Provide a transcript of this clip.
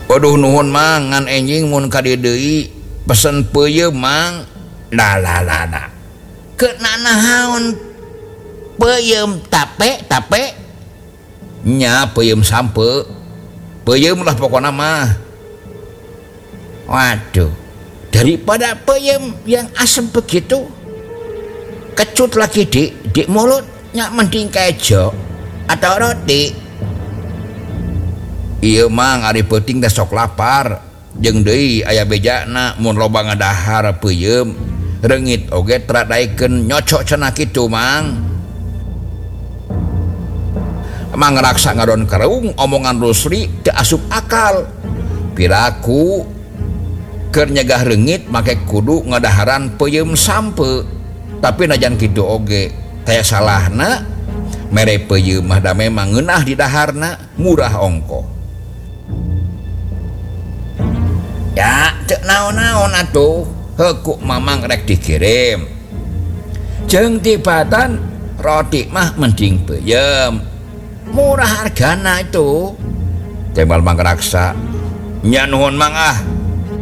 Waduh nuhun mang ngan enjing mun ka dieu deui pesen peuyeum mang. Lah keunanaon peuyeum tape nya peuyeum sampe peuyeum lah pokona mah. Waduh, daripada peuyeum yang asem begitu kecut lagi di mulutnya mending kejo atau roti. Ieu mang ari peuting teh sok lapar jeung deui aya bejana mun loba ngadahar peuyeum reungit oge tradaikeun nyocok cenah kitu mang. Mang raksa ngadon kareung omongan Rusli teu asup akal. Piraku keur nyegah reungit make kudu ngadaharan peuyeum sampe. Tapi najan kitu oge taya salahna mere peuyeum mah da memang ngeunah di daharna murah ongko. Ya, cek naon-naon atuh, heuk mamang rek dikirim. Jeung tibatan roti mah mending peuyeum. Murah hargana itu. Tembal Mang Raksa. Nya nuhun Mang ah.